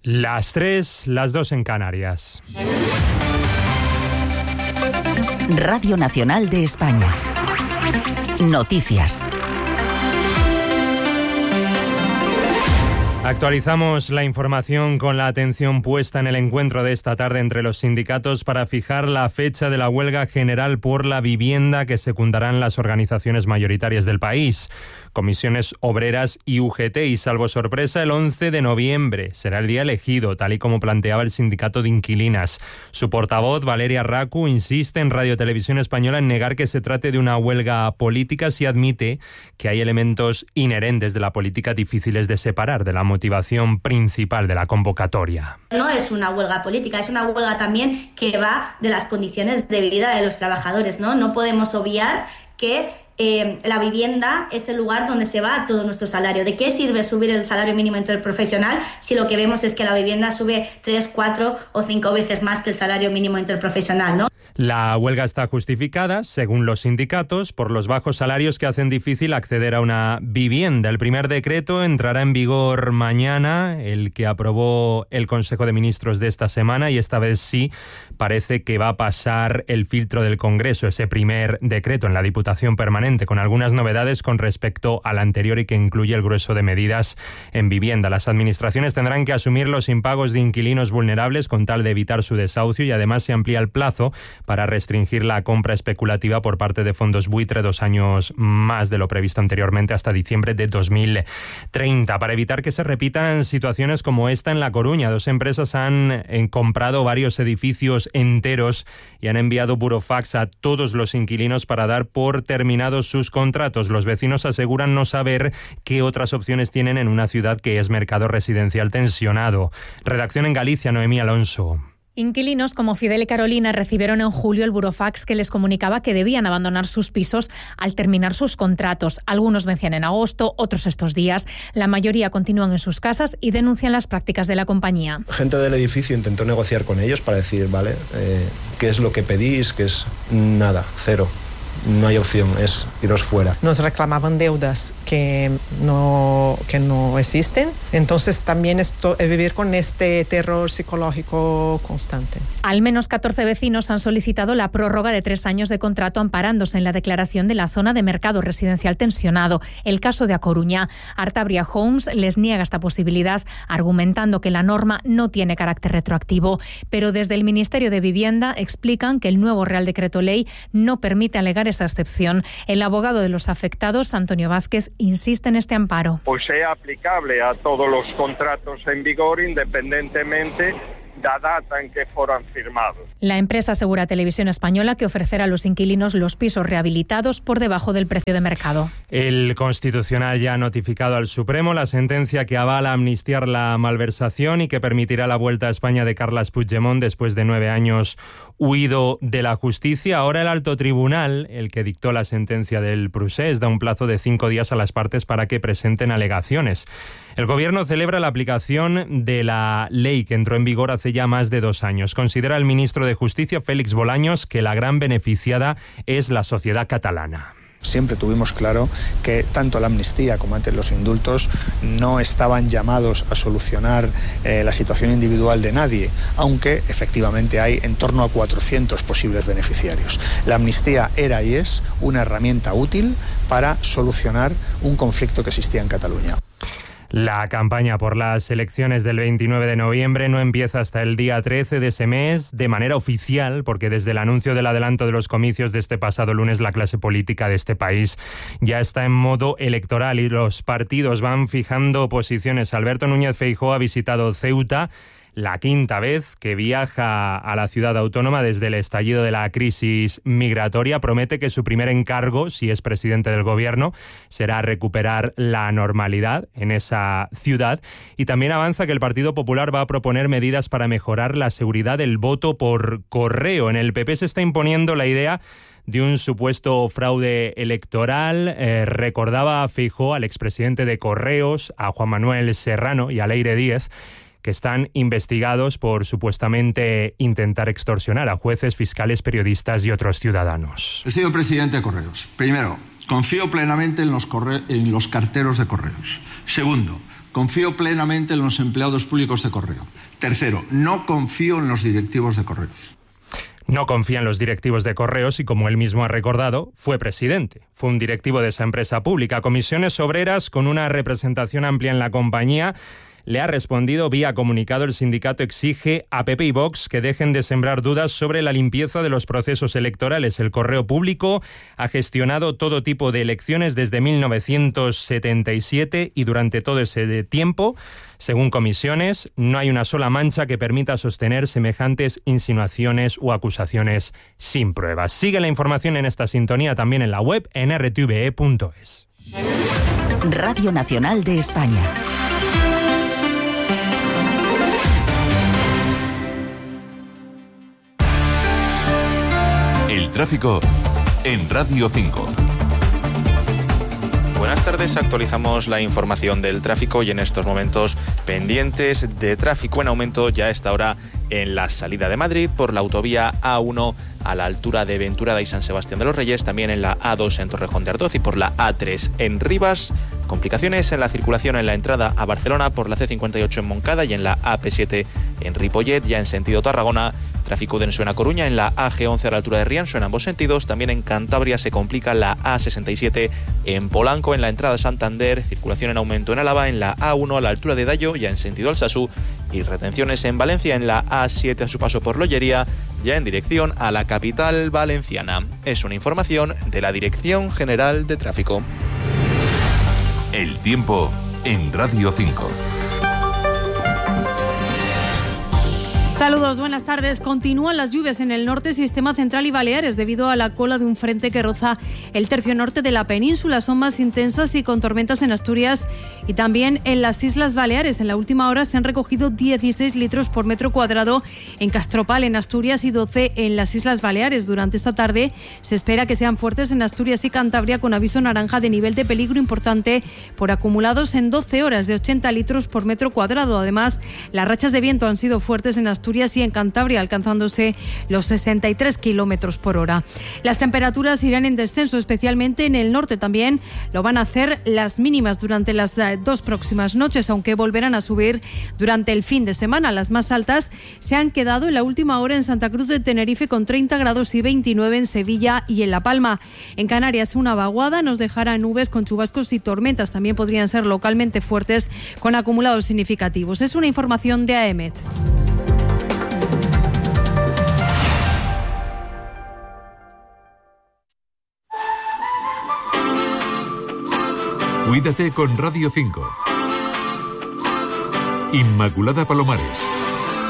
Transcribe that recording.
Las 3, las 2 en Canarias. Radio Nacional de España. Noticias. Actualizamos la información con la atención puesta en el encuentro de esta tarde entre los sindicatos para fijar la fecha de la huelga general por la vivienda que secundarán las organizaciones mayoritarias del país. Comisiones Obreras y UGT, y salvo sorpresa, el 11 de noviembre será el día elegido, tal y como planteaba el sindicato de inquilinas. Su portavoz, Valeria Racu, insiste en Radio Televisión Española en negar que se trate de una huelga política, si admite que hay elementos inherentes de la política difíciles de separar de la motivación principal de la convocatoria. No es una huelga política, es una huelga también que va de las condiciones de vida de los trabajadores, ¿no? No podemos obviar que la vivienda es el lugar donde se va todo nuestro salario. ¿De qué sirve subir el salario mínimo interprofesional si lo que vemos es que la vivienda sube 3, 4 o 5 veces más que el salario mínimo interprofesional, ¿no? La huelga está justificada, según los sindicatos, por los bajos salarios que hacen difícil acceder a una vivienda. El primer decreto entrará en vigor mañana, el que aprobó el Consejo de Ministros de esta semana, y esta vez sí parece que va a pasar el filtro del Congreso, ese primer decreto en la Diputación Permanente, con algunas novedades con respecto al anterior y que incluye el grueso de medidas en vivienda. Las administraciones tendrán que asumir los impagos de inquilinos vulnerables con tal de evitar su desahucio, y además se amplía el plazo para restringir la compra especulativa por parte de fondos buitre 2 años más de lo previsto anteriormente, hasta diciembre de 2030. Para evitar que se repitan situaciones como esta en La Coruña, 2 empresas han comprado varios edificios enteros y han enviado burofax a todos los inquilinos para dar por terminados sus contratos. Los vecinos aseguran no saber qué otras opciones tienen en una ciudad que es mercado residencial tensionado. Redacción en Galicia, Noemí Alonso. Inquilinos como Fidel y Carolina recibieron en julio el burofax que les comunicaba que debían abandonar sus pisos al terminar sus contratos. Algunos vencían en agosto, otros estos días. La mayoría continúan en sus casas y denuncian las prácticas de la compañía. Gente del edificio intentó negociar con ellos para decir, vale, ¿qué es lo que pedís? Que es nada, cero. No hay opción, es iros fuera. Nos reclamaban deudas que no existen, entonces también es vivir con este terror psicológico constante. Al menos 14 vecinos han solicitado la prórroga de 3 años de contrato amparándose en la declaración de la zona de mercado residencial tensionado. El caso de A Coruña. Artabria Homes les niega esta posibilidad, argumentando que la norma no tiene carácter retroactivo. Pero desde el Ministerio de Vivienda explican que el nuevo Real Decreto Ley no permite alegar esa excepción. El abogado de los afectados, Antonio Vázquez, insiste en este amparo. Pues es aplicable a todos los contratos en vigor, independientemente da data en que fueron firmados. La empresa asegura a Televisión Española que ofrecerá a los inquilinos los pisos rehabilitados por debajo del precio de mercado. El Constitucional ya ha notificado al Supremo la sentencia que avala amnistiar la malversación y que permitirá la vuelta a España de Carles Puigdemont después de 9 años huido de la justicia. Ahora el alto tribunal, el que dictó la sentencia del procés, da un plazo de 5 días a las partes para que presenten alegaciones. El Gobierno celebra la aplicación de la ley que entró en vigor hace ya más de 2 años. Considera el ministro de Justicia, Félix Bolaños, que la gran beneficiada es la sociedad catalana. Siempre tuvimos claro que tanto la amnistía como antes los indultos no estaban llamados a solucionar la situación individual de nadie, aunque efectivamente hay en torno a 400 posibles beneficiarios. La amnistía era y es una herramienta útil para solucionar un conflicto que existía en Cataluña. La campaña por las elecciones del 29 de noviembre no empieza hasta el día 13 de ese mes de manera oficial, porque desde el anuncio del adelanto de los comicios de este pasado lunes la clase política de este país ya está en modo electoral y los partidos van fijando posiciones. Alberto Núñez Feijóo ha visitado Ceuta, la 5ª vez que viaja a la ciudad autónoma desde el estallido de la crisis migratoria. Promete que su primer encargo, si es presidente del gobierno, será recuperar la normalidad en esa ciudad. Y también avanza que el Partido Popular va a proponer medidas para mejorar la seguridad del voto por correo. En el PP se está imponiendo la idea de un supuesto fraude electoral. Recordaba a Feijóo, al expresidente de Correos, a Juan Manuel Serrano y a Leire Díez, que están investigados por supuestamente intentar extorsionar a jueces, fiscales, periodistas y otros ciudadanos. He sido presidente de Correos. Primero, confío plenamente en los carteros de Correos. Segundo, confío plenamente en los empleados públicos de Correo. Tercero, no confío en los directivos de Correos. No confía en los directivos de Correos y, como él mismo ha recordado, fue presidente. Fue un directivo de esa empresa pública. Comisiones Obreras, con una representación amplia en la compañía, le ha respondido vía comunicado. El sindicato exige a PP y Vox que dejen de sembrar dudas sobre la limpieza de los procesos electorales. El Correo Público ha gestionado todo tipo de elecciones desde 1977 y durante todo ese tiempo, según Comisiones, no hay una sola mancha que permita sostener semejantes insinuaciones o acusaciones sin pruebas. Sigue la información en esta sintonía también en la web en rtve.es. Radio Nacional de España. El tráfico en Radio 5. Buenas tardes, actualizamos la información del tráfico y en estos momentos pendientes de tráfico en aumento ya a esta hora en la salida de Madrid por la autovía A1 a la altura de Venturada y San Sebastián de los Reyes, también en la A2 en Torrejón de Ardoz y por la A3 en Rivas. Complicaciones en la circulación en la entrada a Barcelona por la C58 en Moncada y en la AP7 en Ripollet, ya en sentido Tarragona. Tráfico denso en A Coruña, en la AG11 a la altura de Rianxo en ambos sentidos. También en Cantabria se complica la A67 en Polanco, en la entrada a Santander. Circulación en aumento en Álava, en la A1 a la altura de Dayo, ya en sentido Alsasú. Y retenciones en Valencia, en la A7 a su paso por Lollería, ya en dirección a la capital valenciana. Es una información de la Dirección General de Tráfico. El tiempo en Radio 5. Saludos, buenas tardes. Continúan las lluvias en el norte, sistema central y Baleares debido a la cola de un frente que roza el tercio norte de la península. Son más intensas y con tormentas en Asturias y también en las Islas Baleares. En la última hora se han recogido 16 litros por metro cuadrado en Castropal, en Asturias, y 12 en las Islas Baleares. Durante esta tarde se espera que sean fuertes en Asturias y Cantabria, con aviso naranja de nivel de peligro importante por acumulados en 12 horas de 80 litros por metro cuadrado. Además, las rachas de viento han sido fuertes en Asturias y en Cantabria, alcanzándose los 63 kilómetros por hora. Las temperaturas irán en descenso, especialmente en el norte. También lo van a hacer las mínimas durante las dos próximas noches, aunque volverán a subir durante el fin de semana. Las más altas se han quedado en la última hora en Santa Cruz de Tenerife, con 30 grados y 29 en Sevilla y en La Palma. En Canarias, una vaguada nos dejará nubes con chubascos y tormentas. También podrían ser localmente fuertes con acumulados significativos. Es una información de AEMET. Cuídate con Radio 5. Inmaculada Palomares.